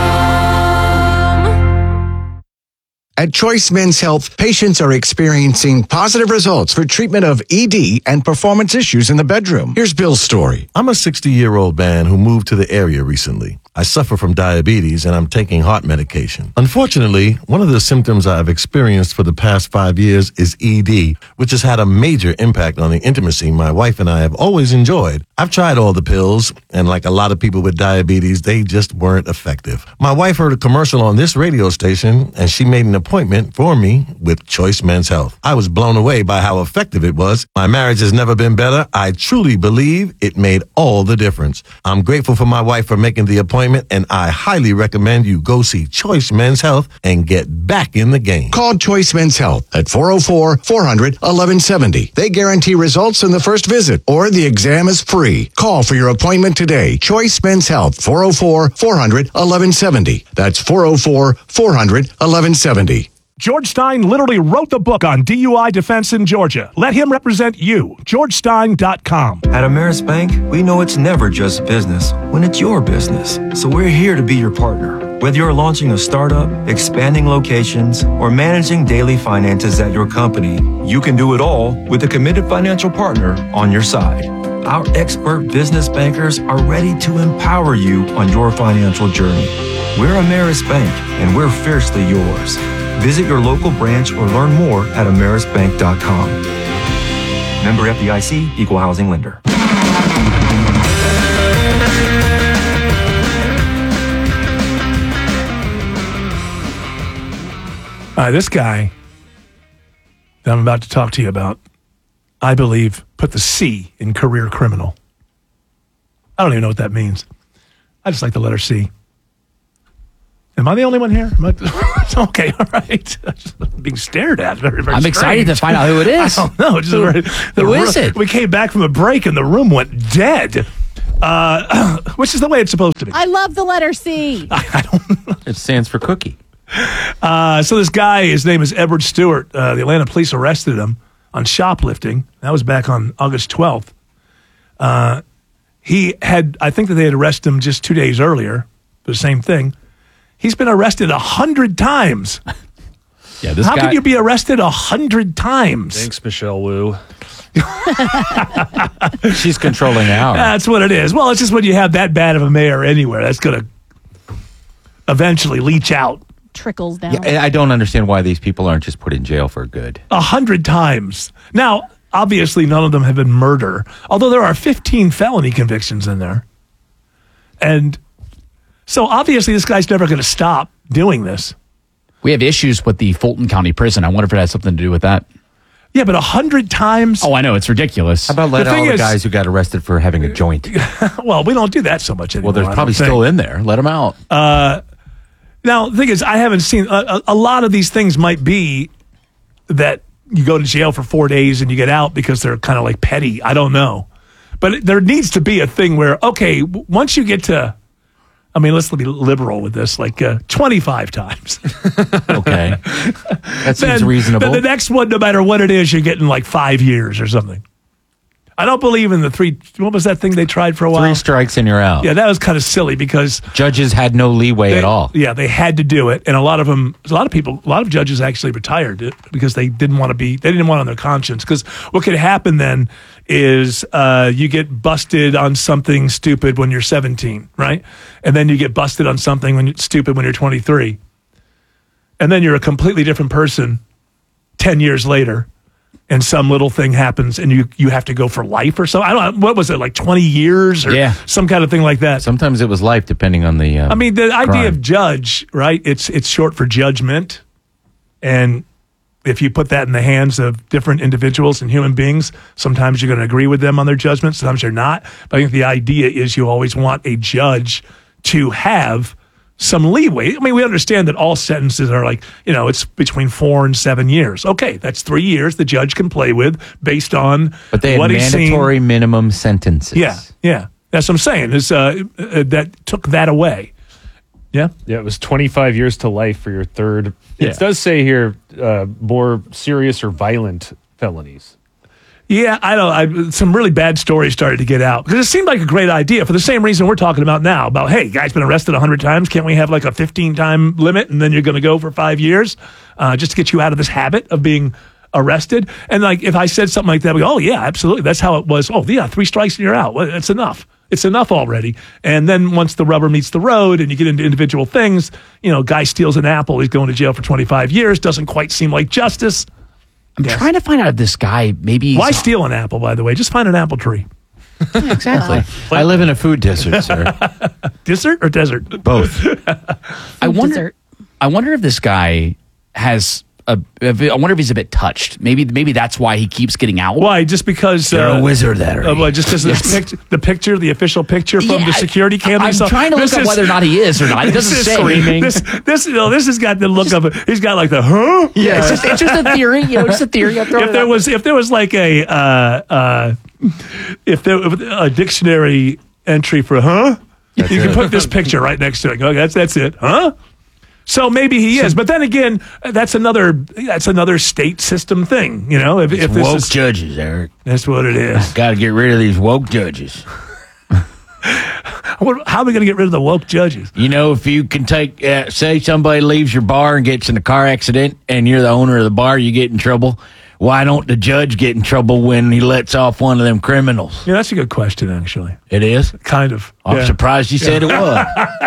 home. At Choice Men's Health, patients are experiencing positive results for treatment of ED and performance issues in the bedroom. Here's Bill's story. I'm a 60-year-old man who moved to the area recently. I suffer from diabetes and I'm taking heart medication. Unfortunately, one of the symptoms I've experienced for the past 5 years is ED, which has had a major impact on the intimacy my wife and I have always enjoyed. I've tried all the pills, and like a lot of people with diabetes, they just weren't effective. My wife heard a commercial on this radio station, and she made an appointment for me with Choice Men's Health. I was blown away by how effective it was. My marriage has never been better. I truly believe it made all the difference. I'm grateful for my wife for making the appointment, and I highly recommend you go see Choice Men's Health and get back in the game. Call Choice Men's Health at 404-400-1170. They guarantee results in the first visit, or the exam is free. Call for your appointment today. Choice Men's Health, 404-400-1170. That's 404-400-1170. George Stein literally wrote the book on DUI defense in Georgia. Let him represent you. GeorgeStein.com. At Ameris Bank, we know it's never just business when it's your business. So we're here to be your partner. Whether you're launching a startup, expanding locations, or managing daily finances at your company, you can do it all with a committed financial partner on your side. Our expert business bankers are ready to empower you on your financial journey. We're Ameris Bank, and we're fiercely yours. Visit your local branch or learn more at amerisbank.com. Member FDIC, Equal Housing Lender. This guy that I'm about to talk to you about, I believe, put the C in career criminal. I don't even know what that means. I just like the letter C. Am I the only one here? Okay, all right. I'm being stared at. Very, very I'm excited to find out who it is. I don't know. Who is it? We came back from a break and the room went dead, which is the way it's supposed to be. I love the letter C. It stands for cookie. So this guy, his name is Edward Stewart. The Atlanta police arrested him on shoplifting. That was back on August 12th. I think that they had arrested him just 2 days earlier for the same thing. He's been arrested 100 times. Yeah, How can you be arrested 100 times? Thanks, Michelle Wu. She's controlling ours. That's what it is. Well, it's just when you have that bad of a mayor anywhere, that's going to eventually leach out. Trickles down. Yeah, and I don't understand why these people aren't just put in jail for good. 100 times. Now, obviously, none of them have been murder, although there are 15 felony convictions in there. And so obviously this guy's never going to stop doing this. We have issues with the Fulton County Prison. I wonder if it has something to do with that. Yeah, but 100 times? Oh, I know. It's ridiculous. How about let all the guys who got arrested for having a joint? Well, we don't do that so much anymore. Well, there's probably still in there. Let them out. Now, the thing is, I haven't seen a lot of these things might be that you go to jail for 4 days and you get out because they're kind of like petty. I don't know. But there needs to be a thing where, okay, once you get to, I mean, let's be liberal with this, like 25 times. Okay. That seems reasonable. Then the next one, no matter what it is, you're getting like 5 years or something. I don't believe in the three. What was that thing they tried for a while? 3 strikes and you're out. Yeah, that was kind of silly because judges had no leeway at all. Yeah, they had to do it, and a lot of judges actually retired because they didn't want it on their conscience. Because what could happen then is you get busted on something stupid when you're 17, right? And then you get busted on something when it's stupid when you're 23, and then you're a completely different person 10 years later. And some little thing happens, and you have to go for life or something. I don't know. What was it, like 20 years or some kind of thing like that? Sometimes it was life, depending on the I mean, the crime. idea of judge, right? It's short for judgment. And if you put that in the hands of different individuals and human beings, sometimes you're going to agree with them on their judgment. Sometimes you're not. But I think the idea is you always want a judge to have some leeway. I mean, we understand that all sentences are like, it's between 4 and 7 years. Okay, that's 3 years the judge can play with based on but they had what he's mandatory minimum sentences. Yeah. That's what I'm saying. Is that took that away. Yeah? Yeah, it was 25 years to life for your third. Yeah. It does say here more serious or violent felonies. Yeah, I know. Some really bad stories started to get out because it seemed like a great idea for the same reason we're talking about now. About, hey, guy's been arrested 100 times. Can't we have like a 15-time limit and then you're going to go for 5 years just to get you out of this habit of being arrested? And like if I said something like that, we go, oh, yeah, absolutely. That's how it was. Oh, yeah, 3 strikes and you're out. Well, that's enough. It's enough already. And then once the rubber meets the road and you get into individual things, guy steals an apple. He's going to jail for 25 years. Doesn't quite seem like justice. I'm trying to find out if this guy maybe... Why steal an apple, by the way? Just find an apple tree. Yeah, exactly. I live in a food desert, sir. Desert or desert? Both. I wonder if this guy has... I wonder if he's a bit touched. Maybe that's why he keeps getting out. Why? Just because you're a wizard, that just because the official picture from the security camera. I'm trying to look up whether or not he is or not. It doesn't say. Screaming. This has got the look of it. He's got like the huh. Yeah, it's just a theory. Just a theory. If there was like a dictionary entry for huh, you can put this picture right next to it. Okay, that's it. Huh. So maybe he is, but then again, that's another state system thing, If this woke is judges, Eric, that's what it is. Got to get rid of these woke judges. How are we going to get rid of the woke judges? You know, if you can take, say somebody leaves your bar and gets in a car accident and you're the owner of the bar, you get in trouble. Why don't the judge get in trouble when he lets off one of them criminals? Yeah, that's a good question, actually. It is? Kind of. I'm surprised you said it was.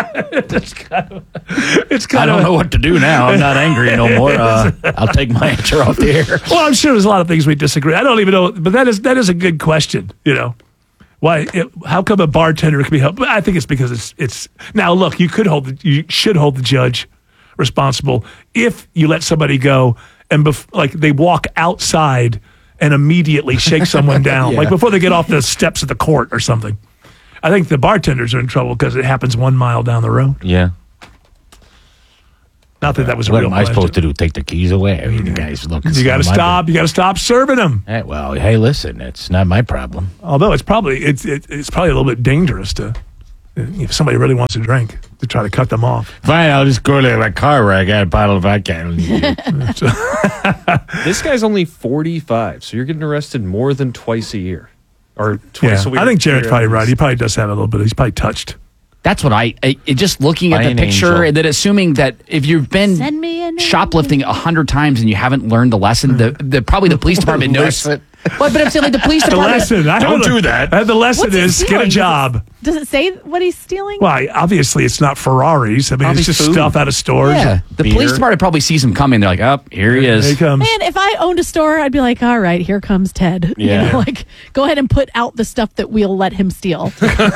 I don't know what to do now. I'm not angry no more. I'll take my answer off the air. Well, I'm sure there's a lot of things we disagree. I don't even know, but that is a good question, you know. How come a bartender can be held? I think it's because it's now look, you should hold the judge responsible if you let somebody go and they walk outside and immediately shake someone down, Yeah. like before they get off the steps of the court or something. I think the bartenders are in trouble because it happens 1 mile down the road. Yeah. Not that was a What real am I supposed question. to do? Take the keys away? I mean, the guy's looking. You got to stop. You got to stop serving them. Well, hey, listen, it's not my problem. Although it's probably a little bit dangerous to, if somebody really wants to drink, to try to cut them off. Fine, I'll just go to my car where I got a bottle of vodka. This guy's only 45, so you're getting arrested more than twice a year. Or twice a week. I think Jared's probably right. He probably does have a little bit. He's probably touched. That's what I just looking at By the an picture angel. and then assuming that if you've been Send me an shoplifting 100 times and you haven't learned the lesson, probably the police department knows. But I'm saying like the police The department. lesson. Don't do that. The lesson What's he is get stealing? a job. Does it say what he's stealing? Well, obviously it's not Ferraris. I mean, Probably it's just food. stuff out of stores. Yeah, the police department probably sees him coming. They're like, "Oh, here he is." Here he comes. Man, if I owned a store, I'd be like, all right, here comes Ted. Yeah. You know, like, go ahead and put out the stuff that we'll let him steal.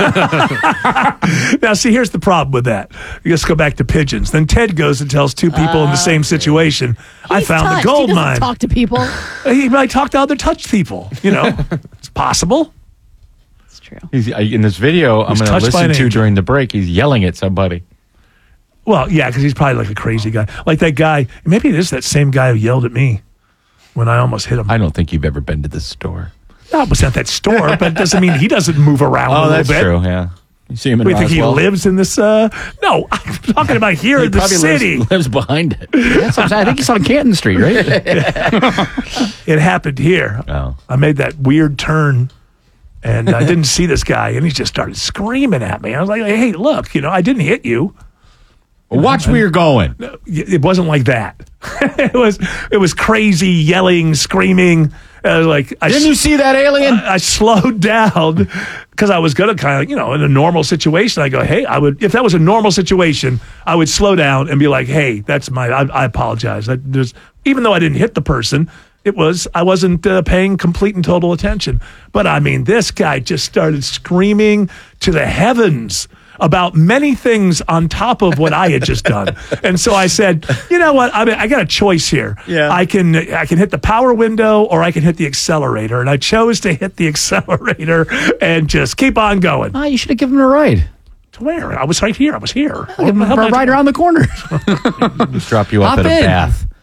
Now, see, here's the problem with that. Let's go back to pigeons. Then Ted goes and tells two people in the same situation, I He's found touched. the gold he doesn't mine. talk to people. He might talk to other touched people. You know, it's possible. It's true. In this video, I'm He's going to touched by listen an to angel. during the break, he's yelling at somebody. Well, yeah, because he's probably like a crazy guy. Like that guy. Maybe it is that same guy who yelled at me when I almost hit him. I don't think you've ever been to this store. No, it was at that store, but it doesn't mean he doesn't move around a Oh, little that's bit. true, yeah. You see him in We think he Roswell? lives in this? No, I'm talking about here He in the probably city. lives behind it. That's what I'm saying. I think he's on Canton Street, right? It happened here. Oh. I made that weird turn, and I didn't see this guy, and he just started screaming at me. I was like, "Hey, look, I didn't hit you." Watch where you're going. It wasn't like that. it was crazy yelling, screaming. Didn't you see that alien? I slowed down because I was going to kind of, in a normal situation, I go, hey, if that was a normal situation, I would slow down and be like, hey, I apologize. Even though I didn't hit the person, I wasn't paying complete and total attention. But I mean, this guy just started screaming to the heavens about many things on top of what I had just done. And so I said, you know what? I mean, I got a choice here. Yeah. I can hit the power window or I can hit the accelerator. And I chose to hit the accelerator and just keep on going. Oh, you should have given him a ride. To where? I was right here. I was here. Give him a ride around the corner. Just drop you off Hop at a in.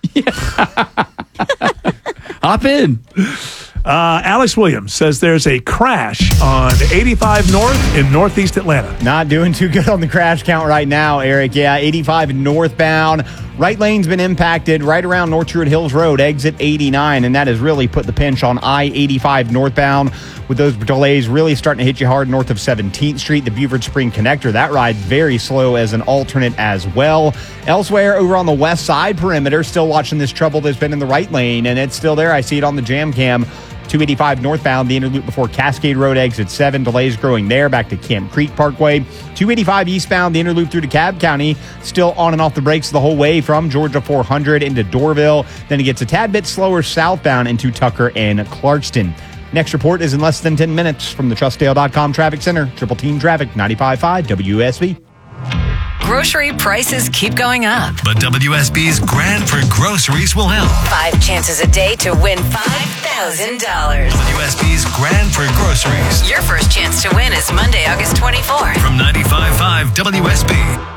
bath. Hop in. Alex Williams says there's a crash on 85 North in Northeast Atlanta. Not doing too good on the crash count right now, Eric. Yeah, 85 northbound. Right lane's been impacted right around North Druid Hills Road, exit 89, and that has really put the pinch on I-85 northbound with those delays really starting to hit you hard north of 17th Street, the Buford Spring Connector. That ride very slow as an alternate as well. Elsewhere, over on the west side perimeter, still watching this trouble that's been in the right lane, and it's still there. I see it on the jam cam. 285 northbound, the interloop before Cascade Road, exit 7. Delays growing there, back to Camp Creek Parkway. 285 eastbound, the interloop through to Cobb County, still on and off the brakes the whole way from Georgia 400 into Dorville. Then it gets a tad bit slower southbound into Tucker and Clarkston. Next report is in less than 10 minutes from the TrustDale.com Traffic Center. Triple Team Traffic, 95.5 WSB. Grocery prices keep going up. But WSB's Grand for Groceries will help. 5 chances a day to win $5,000. WSB's Grand for Groceries. Your first chance to win is Monday, August 24th. From 95.5 WSB.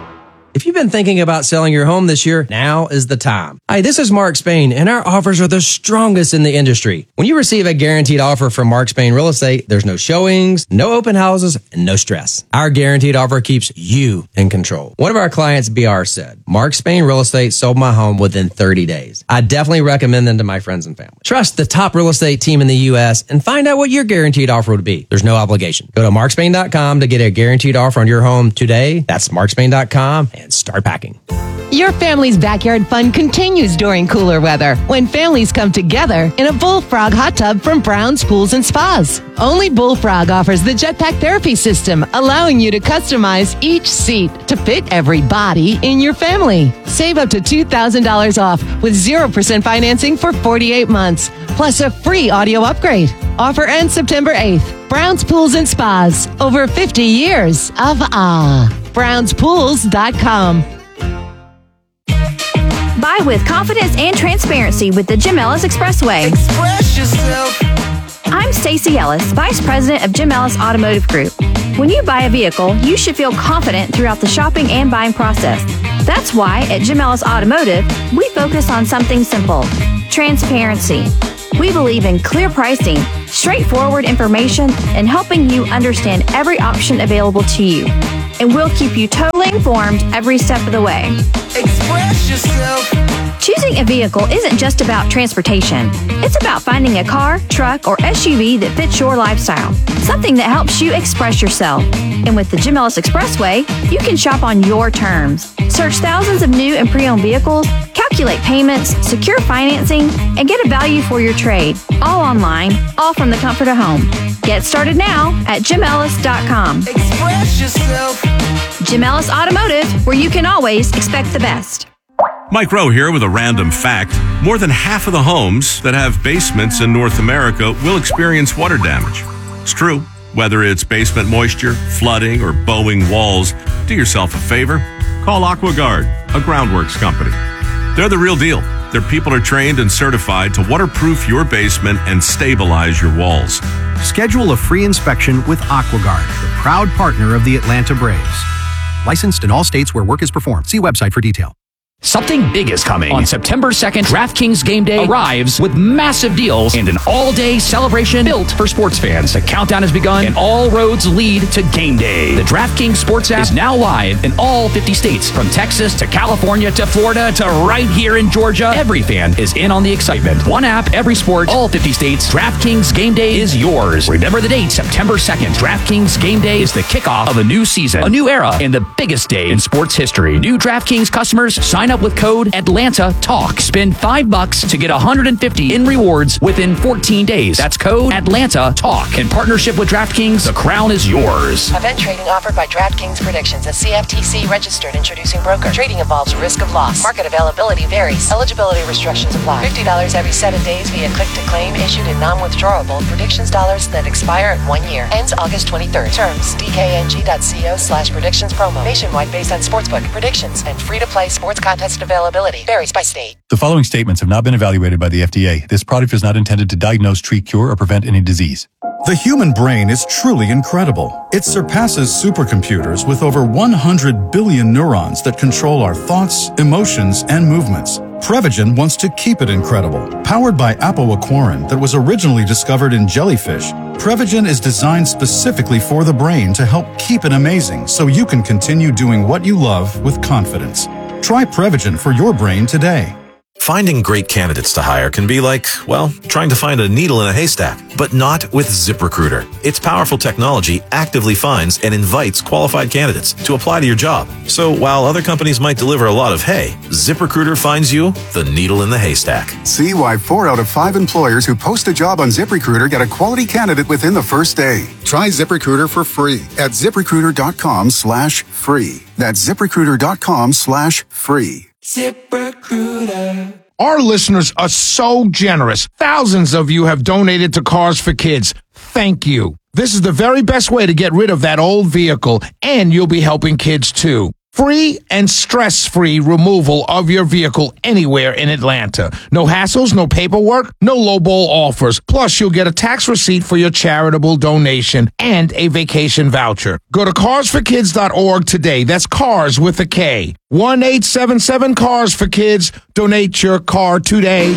If you've been thinking about selling your home this year, now is the time. Hi, this is Mark Spain, and our offers are the strongest in the industry. When you receive a guaranteed offer from Mark Spain Real Estate, there's no showings, no open houses, and no stress. Our guaranteed offer keeps you in control. One of our clients, BR, said, Mark Spain Real Estate sold my home within 30 days. I definitely recommend them to my friends and family. Trust the top real estate team in the U.S. and find out what your guaranteed offer would be. There's no obligation. Go to markspain.com to get a guaranteed offer on your home today. That's markspain.com and start packing. Your family's backyard fun continues during cooler weather when families come together in a Bullfrog hot tub from Brown's Pools and Spas. Only Bullfrog offers the jetpack therapy system, allowing you to customize each seat to fit every body in your family. Save up to $2,000 off with 0% financing for 48 months, plus a free audio upgrade. Offer ends September 8th. Brown's Pools and Spas. Over 50 years of awe. BrownsPools.com. Buy with confidence and transparency with the Jim Ellis Expressway. Express yourself. I'm Stacey Ellis, Vice President of Jim Ellis Automotive Group. When you buy a vehicle, you should feel confident throughout the shopping and buying process. That's why at Jim Ellis Automotive, we focus on something simple: transparency. We believe in clear pricing, straightforward information, and helping you understand every option available to you. And we'll keep you totally informed every step of the way. Express yourself. Choosing a vehicle isn't just about transportation. It's about finding a car, truck, or SUV that fits your lifestyle. Something that helps you express yourself. And with the Jim Ellis Expressway, you can shop on your terms. Search thousands of new and pre-owned vehicles, calculate payments, secure financing, and get a value for your trade. All online, all from the comfort of home. Get started now at JimEllis.com. Express yourself. Jim Ellis Automotive, where you can always expect the best. Mike Rowe here with a random fact. More than half of the homes that have basements in North America will experience water damage. It's true. Whether it's basement moisture, flooding, or bowing walls, do yourself a favor. Call AquaGuard, a groundworks company. They're the real deal. Their people are trained and certified to waterproof your basement and stabilize your walls. Schedule a free inspection with AquaGuard, the proud partner of the Atlanta Braves. Licensed in all states where work is performed. See website for detail. Something big is coming. On September 2nd, DraftKings Game Day arrives with massive deals and an all-day celebration built for sports fans. The countdown has begun and all roads lead to Game Day. The DraftKings Sports app is now live in all 50 states, from Texas to California to Florida to right here in Georgia. Every fan is in on the excitement. One app, every sport, all 50 states. DraftKings Game Day is yours. Remember the date, September 2nd. DraftKings Game Day is the kickoff of a new season, a new era, and the biggest day in sports history. New DraftKings customers sign up with code Atlanta Talk. Spend $5 to get $150 in rewards within 14 days. That's code Atlanta Talk. In partnership with DraftKings, the crown is yours. Event trading offered by DraftKings Predictions, a CFTC registered introducing broker. Trading involves risk of loss. Market availability varies. Eligibility restrictions apply. $50 every 7 days via click to claim, issued in non-withdrawable predictions dollars that expire in 1 year. Ends August 23rd. Terms dkng.co/predictions promo. Nationwide based on sportsbook predictions and free-to-play sports contest availability varies by state. The following statements have not been evaluated by the FDA. This product is not intended to diagnose, treat, cure, or prevent any disease. The human brain is truly incredible. It surpasses supercomputers with over 100 billion neurons that control our thoughts, emotions, and movements. Prevagen wants to keep it incredible. Powered by apoaquarin that was originally discovered in jellyfish, Prevagen is designed specifically for the brain to help keep it amazing so you can continue doing what you love with confidence. Try Prevagen for your brain today. Finding great candidates to hire can be like, well, trying to find a needle in a haystack, but not with ZipRecruiter. Its powerful technology actively finds and invites qualified candidates to apply to your job. So while other companies might deliver a lot of hay, ZipRecruiter finds you the needle in the haystack. See why 4 out of 5 employers who post a job on ZipRecruiter get a quality candidate within the first day. Try ZipRecruiter for free at ZipRecruiter.com/free. That's ZipRecruiter.com/free. ZipRecruiter. Our listeners are so generous. Thousands of you have donated to Cars for Kids. Thank you. This is the very best way to get rid of that old vehicle, and you'll be helping kids too. Free and stress-free removal of your vehicle anywhere in Atlanta. No hassles, no paperwork, no lowball offers. Plus, you'll get a tax receipt for your charitable donation and a vacation voucher. Go to carsforkids.org today. That's cars with a K. 1-877-CARS-FOR-KIDS. Donate your car today.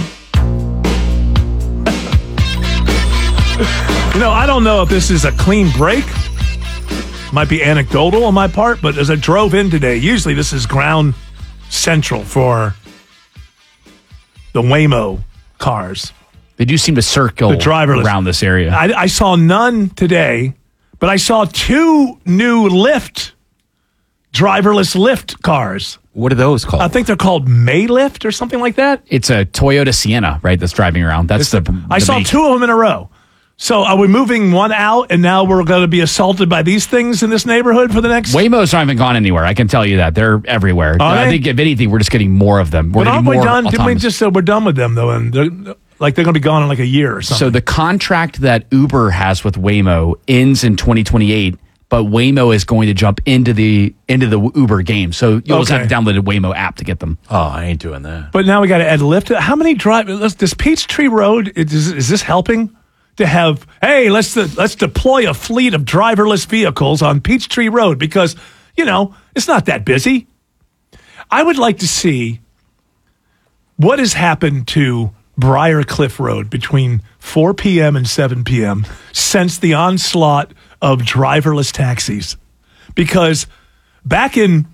I don't know if this is a clean break. Might be anecdotal on my part, but as I drove in today, usually this is ground central for the Waymo cars. They do seem to circle the driverless around this area. I saw none today, but I saw 2 new driverless Lyft cars. What are those called? I think they're called Maylift or something like that. It's a Toyota Sienna, right, that's driving around. That's I saw 2 of them in a row. So are we moving one out, and now we're going to be assaulted by these things in this neyborhood for the next? Waymo's haven't gone anywhere. I can tell you that. They're everywhere. I think, if anything, we're just getting more of them. We're getting more done? Didn't we autonomous. just say we're done with them, though? And they're going to be gone in like a year or something. So the contract that Uber has with Waymo ends in 2028, but Waymo is going to jump into the Uber game. So you'll just have to download the Waymo app to get them. Oh, I ain't doing that. But now we got to add Lyft. How many drivers? This Peachtree Road, is this helping? To have, hey, let's deploy a fleet of driverless vehicles on Peachtree Road because, it's not that busy. I would like to see what has happened to Briarcliff Road between 4 p.m. and 7 p.m. since the onslaught of driverless taxis. Because back in